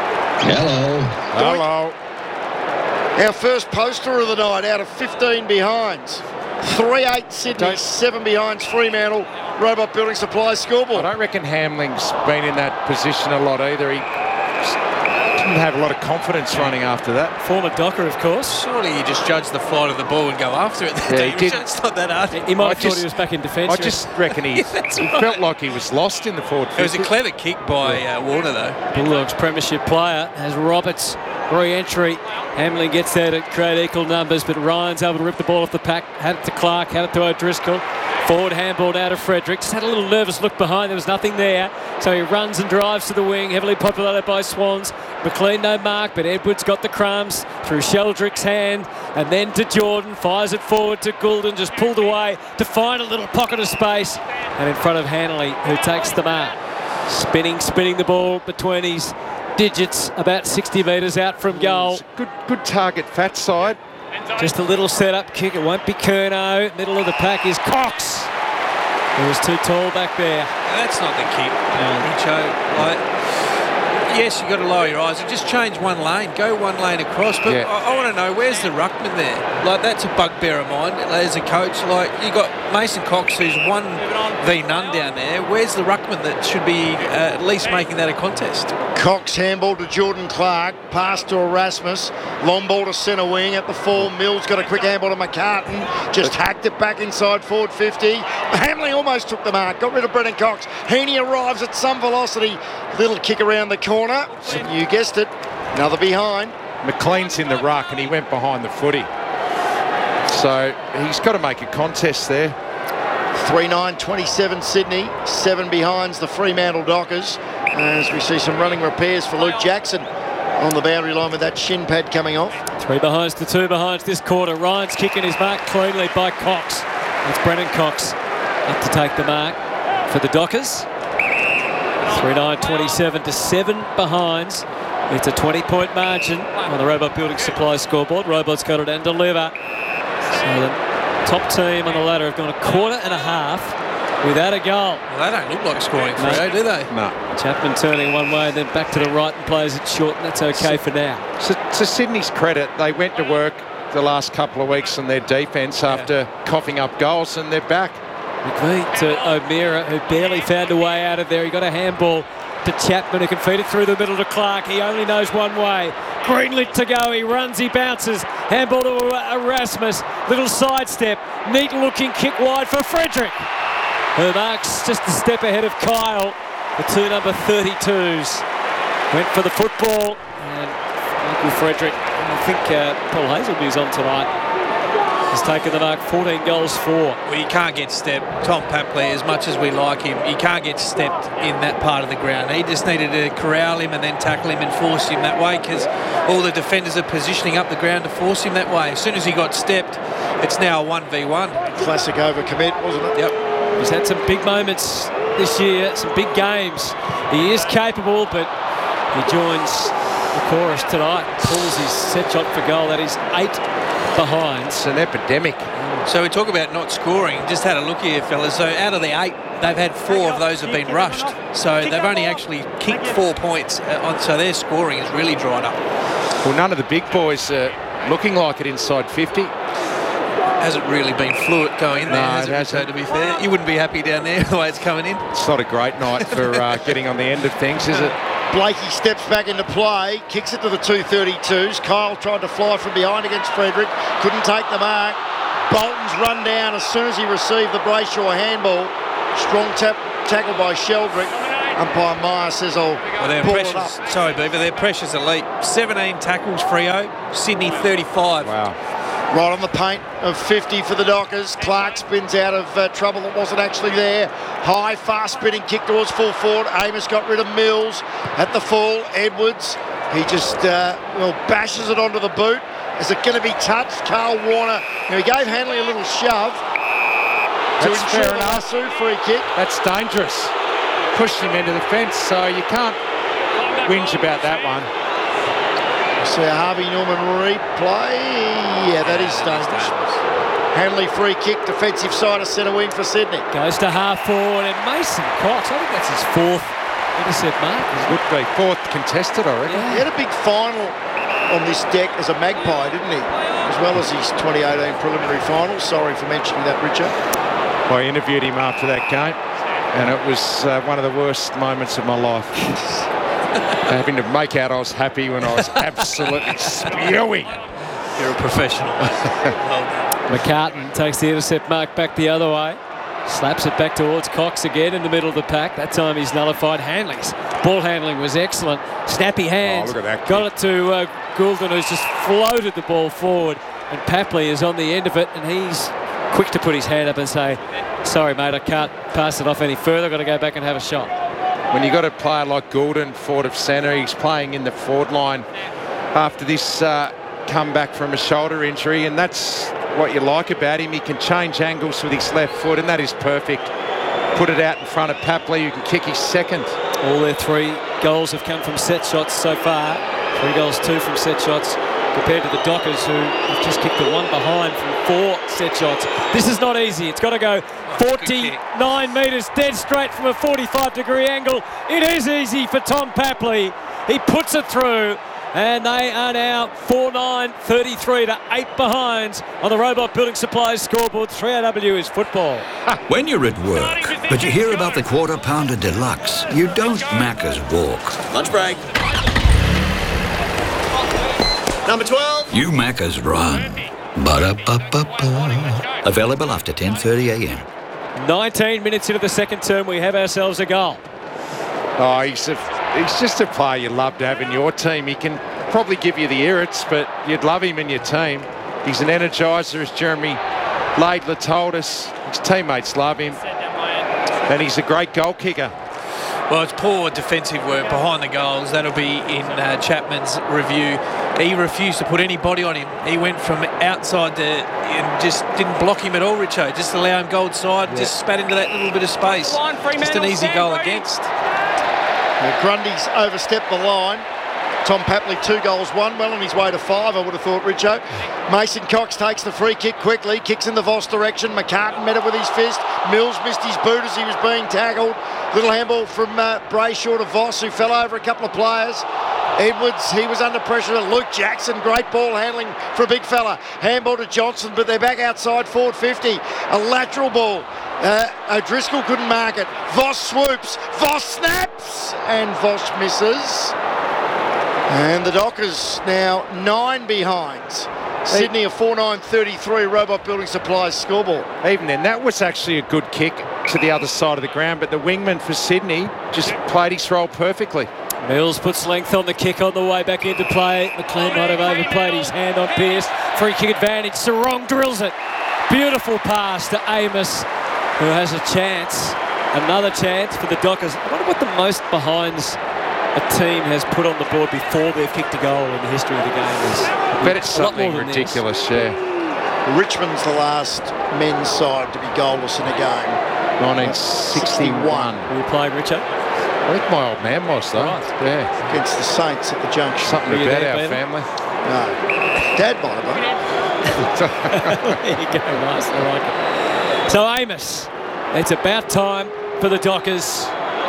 Hello. Our first poster of the night out of 15 behinds. 3-8 Sydney, 7 behinds Fremantle. Robot Building Supply scoreboard. I don't reckon Hamling's been in that position a lot either. He didn't have a lot of confidence running after that. Former Docker, of course. Surely you just judge the flight of the ball and go after it. Yeah, he did. It's not that hard. He might have thought he was back in defence. I just reckon he felt like he was lost in the forward 50. It was a clever kick by Warner, though. Bulldogs premiership player has Roberts re-entry. Hamlin gets there to create equal numbers, but Ryan's able to rip the ball off the pack. Had it to Clark, had it to O'Driscoll. Forward handball out of Frederick. Just had a little nervous look behind. There was nothing there. So he runs and drives to the wing, heavily populated by Swans. McLean no mark, but Edwards got the crumbs through Sheldrick's hand. And then to Jordan. Fires it forward to Goulden. Just pulled away to find a little pocket of space. And in front of Hanley, who takes the mark. Spinning the ball between his digits, about 60 metres out from goal. Good target, fat side. Just a little set-up kick. It won't be Curnow. Middle of the pack is Cox. He was too tall back there. That's not the kick, Richo. Yes, you've got to lower your eyes and just change one lane. Go one lane across. But I want to know, where's the ruckman there? Like, that's a bugbear of mine as a coach. Like, you got Mason Cox, who's 1v none down there. Where's the ruckman that should be at least making that a contest? Cox handball to Jordan Clark. Pass to Erasmus. Long ball to centre wing at the 4. Mills got a quick handball to McCartan. Just hacked it back inside forward 50. Hamlin almost took the mark. Got rid of Brendan Cox. Heaney arrives at some velocity. Little kick around the corner. And you guessed it. Another behind. McLean's in the ruck and he went behind the footy. So he's got to make a contest there. 3-9-27 Sydney. 7 behinds the Fremantle Dockers. As we see some running repairs for Luke Jackson on the boundary line with that shin pad coming off. 3 behinds to 2 behinds this quarter. Ryan's kicking his mark cleanly by Cox. It's Brendan Cox up to take the mark for the Dockers. 3-9-27 to 7 behinds. It's a 20-point margin on the Robot Building Supply scoreboard. Robot's got it and deliver. So the top team on the ladder have gone a quarter and a half without a goal. Well, they don't look like scoring Freo, do they? No. Chapman turning one way and then back to the right and plays it short, and that's okay for now. So, to Sydney's credit, they went to work the last couple of weeks on their defence after coughing up goals, and they're back. McVeigh to O'Meara, who barely found a way out of there. He got a handball to Chapman, who can feed it through the middle to Clark. He only knows one way. Greenlit to go. He runs, he bounces. Handball to Erasmus. Little sidestep. Neat looking kick wide for Frederick, who marks just a step ahead of Kyle. The 2 number 32s went for the football. And Michael Frederick, I think Paul Hazelby's on tonight, has taken the mark. 14 goals for. Well, you can't get stepped. Tom Papley, as much as we like him, you can't get stepped in that part of the ground. He just needed to corral him and then tackle him and force him that way, because all the defenders are positioning up the ground to force him that way. As soon as he got stepped, it's now a 1v1. Classic overcommit, wasn't it? Yep. He's had some big moments this year, some big games. He is capable, but he joins the chorus tonight. Pulls his set shot for goal. That is 8 behind. It's an epidemic. So we talk about not scoring. Just had a look here, fellas. So out of the 8, they've had 4 of those have been rushed. So they've only actually kicked 4 points. So their scoring has really dried up. Well, none of the big boys are looking like it inside 50. Hasn't really been fluid going in there, has it? So to be fair, you wouldn't be happy down there the way it's coming in. It's not a great night for getting on the end of things, is it? Blakey steps back into play, kicks it to the 232s. Kyle tried to fly from behind against Frederick, couldn't take the mark. Bolton's run down as soon as he received the Brayshaw handball. Strong tackle by Sheldrick. Umpire Meyer says, "Oh, their pull it pressure's, up." sorry, Beaver, their pressure's elite. 17 tackles, Freo. Sydney 35. Wow. Right on the paint of 50 for the Dockers. Clark spins out of trouble that wasn't actually there. High, fast spinning kick towards full forward. Amos got rid of Mills at the full. Edwards, he just bashes it onto the boot. Is it going to be touched? Carl Warner, he gave Hanley a little shove. That's fair enough. Free kick. That's dangerous. Pushed him into the fence, so you can't whinge about that one. So Harvey Norman replay. Yeah, that is dangerous. Hanley free kick, defensive side of centre wing for Sydney. Goes to half forward, and Mason Cox, I think that's his 4th intercept mark. Would be 4th contested, I reckon. Yeah. He had a big final on this deck as a Magpie, didn't he? As well as his 2018 preliminary final. Sorry for mentioning that, Richard. I interviewed him after that game, and it was one of the worst moments of my life. Having to make out I was happy when I was absolutely spewing. You're a professional. McCartan takes the intercept mark back the other way. Slaps it back towards Cox again in the middle of the pack. That time he's nullified. Hanley's ball handling was excellent. Snappy hands. Oh, look at that. Got it to Goulden, who's just floated the ball forward. And Papley is on the end of it, and he's quick to put his hand up and say, "Sorry, mate, I can't pass it off any further. I've got to go back and have a shot." When you got a player like Goulden, forward of centre, he's playing in the forward line after this comeback from a shoulder injury, and that's what you like about him. He can change angles with his left foot, and that is perfect. Put it out in front of Papley, who can kick his second. All their 3 goals have come from set shots so far. 3 goals, 2 from set shots, compared to the Dockers, who have just kicked the 1 behind from 4 set shots. This is not easy. It's got to go 49 metres dead straight from a 45-degree angle. It is easy for Tom Papley. He puts it through, and they are now 4-9, 33 to 8 behind on the Robot Building Supplies scoreboard. 3AW is football. When you're at work, but you hear about the Quarter Pounder Deluxe, you don't Macca's walk. Lunch break. Number 12. You Macca's run. Ba-da-ba-ba-ba. Available after 10:30 a.m. 19 minutes into the second term, we have ourselves a goal. Oh, he's just a player you love to have in your team. He can probably give you the irrits, but you'd love him in your team. He's an energiser, as Jeremy Laidler told us. His teammates love him. And he's a great goal kicker. Well, it's poor defensive work behind the goals. That'll be in Chapman's review. He refused to put any body on him. He went from outside to and just didn't block him at all, Richo. Just allow him goal side, just spat into that little bit of space. Just an easy goal against. Grundy's overstepped the line. Tom Papley 2 goals, 1, well on his way to 5, I would have thought, Richo. Mason Cox takes the free kick quickly, kicks in the Voss direction. McCartan met it with his fist. Mills missed his boot as he was being tackled. Little handball from Brayshaw to Voss, who fell over a couple of players. Edwards, he was under pressure. Luke Jackson, great ball handling for a big fella. Handball to Johnson, but they're back outside forward 50. A lateral ball. O'Driscoll couldn't mark it. Voss swoops. Voss snaps. And Voss misses. And the Dockers now 9 behind. Sydney a 4-9-33 Robot Building Supplies scoreboard. Even then, that was actually a good kick to the other side of the ground, but the wingman for Sydney just played his role perfectly. Mills puts length on the kick on the way back into play. McLean might have overplayed his hand on Pearce. Free kick advantage. Sarong drills it. Beautiful pass to Amos, who has a chance. Another chance for the Dockers. I wonder what the most behinds a team has put on the board before they've kicked a goal in the history of the game is. But it's something ridiculous, yeah. Richmond's the last men's side to be goalless in a game. 1961. Were you playing, Richard? I think my old man was, though. Right. Yeah. Against the Saints at the Junction. Something Were you about there, our Peter? family. No. Dad might have been. There you go, nice. I like it. So Amos, it's about time for the Dockers.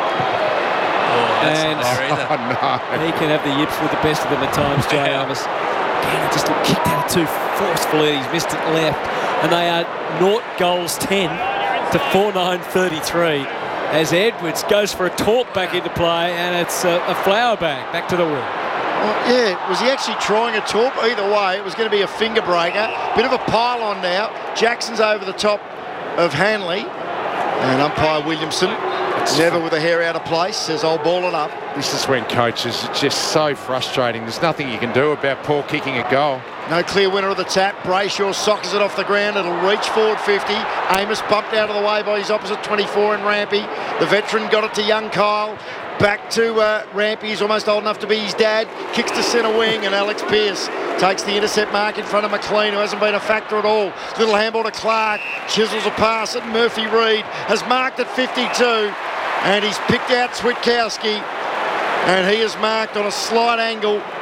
And no. he can have the yips with the best of them at times, Jay Amos. Again, he just kicked out too forcefully. He's missed it left. And they are 0 goals 10 to 4-9-33 as Edwards goes for a talk back into play, and it's a flower bag back to the wing. Well, yeah, was he actually trying a talk? Either way, it was going to be a finger breaker. Bit of a pile on now. Jackson's over the top of Hanley. And umpire Williamson, never with a hair out of place, says, I'll ball it up. This is when coaches are just so frustrating. There's nothing you can do about Paul kicking a goal. No clear winner of the tap. Brayshaw sockers it off the ground. It'll reach forward 50. Amos bumped out of the way by his opposite 24 in Rampy. The veteran got it to young Kyle. Back to Rampy. He's almost old enough to be his dad. Kicks to centre wing, and Alex Pearce takes the intercept mark in front of McLean, who hasn't been a factor at all. Little handball to Clark. Chisels a pass at Murphy Reid. Has marked at 52, and he's picked out Switkowski, and he is marked on a slight angle